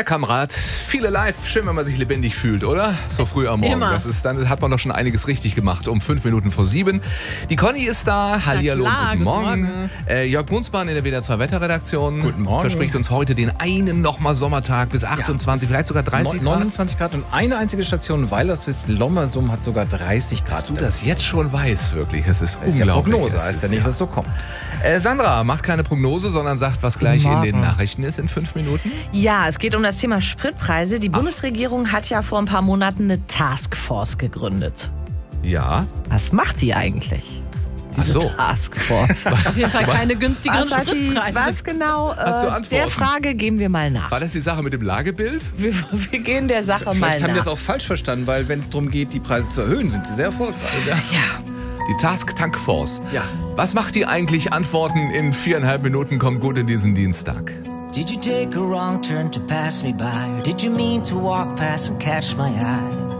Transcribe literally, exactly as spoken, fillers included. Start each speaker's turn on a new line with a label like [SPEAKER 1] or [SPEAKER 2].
[SPEAKER 1] Der Kamerad, viele live, schön, wenn man sich lebendig fühlt, oder? So früh am Morgen.
[SPEAKER 2] Immer.
[SPEAKER 1] Das ist, dann hat man doch schon einiges richtig gemacht. Um fünf Minuten vor sieben. Die Conny ist da. Hallihallo,
[SPEAKER 2] klar,
[SPEAKER 1] guten
[SPEAKER 2] guten
[SPEAKER 1] Morgen.
[SPEAKER 2] Morgen.
[SPEAKER 1] Äh, Jörg Brunsmann in der W D R zwei Wetterredaktion.
[SPEAKER 3] Guten Morgen.
[SPEAKER 1] Verspricht uns heute den einen nochmal Sommertag bis achtundzwanzig, vielleicht sogar dreißig Grad.
[SPEAKER 3] neunundzwanzig Grad und eine einzige Station, Weilerswist, Lommersum hat sogar dreißig Grad.
[SPEAKER 1] Dass du das jetzt schon weißt, wirklich. Das ist,
[SPEAKER 3] ist ja
[SPEAKER 1] unglaublich.
[SPEAKER 3] Prognose,
[SPEAKER 1] Es
[SPEAKER 3] heißt ja
[SPEAKER 1] ist-
[SPEAKER 3] nicht, dass es so kommt.
[SPEAKER 1] Äh, Sandra macht keine Prognose, sondern sagt, was gleich in
[SPEAKER 2] Morgen.
[SPEAKER 1] den Nachrichten ist in fünf Minuten.
[SPEAKER 2] Ja, es geht um das Thema Spritpreise. Die Bundesregierung hat ja vor ein paar Monaten eine Taskforce gegründet.
[SPEAKER 1] Ja.
[SPEAKER 2] Was macht die eigentlich?
[SPEAKER 1] Ach so.
[SPEAKER 2] Taskforce.
[SPEAKER 4] Auf jeden Fall keine günstigeren
[SPEAKER 2] Was, hat die,
[SPEAKER 4] Spritpreise.
[SPEAKER 2] was genau?
[SPEAKER 1] Hast du
[SPEAKER 2] Äh,
[SPEAKER 1] Antworten?
[SPEAKER 2] der Frage gehen wir mal nach.
[SPEAKER 1] War das die Sache mit dem Lagebild?
[SPEAKER 2] Wir, wir gehen der Sache mal
[SPEAKER 3] Vielleicht
[SPEAKER 2] nach.
[SPEAKER 3] haben die das auch falsch verstanden, weil wenn es darum geht, die Preise zu erhöhen, sind sie sehr erfolgreich.
[SPEAKER 2] ja.
[SPEAKER 1] Die Task Tank Force.
[SPEAKER 3] Ja.
[SPEAKER 1] Was macht die eigentlich? Antworten in viereinhalb Minuten. Kommt gut in diesen Dienstag.
[SPEAKER 5] Did you take a wrong turn to pass me by? Or did you mean to walk past and catch my eye?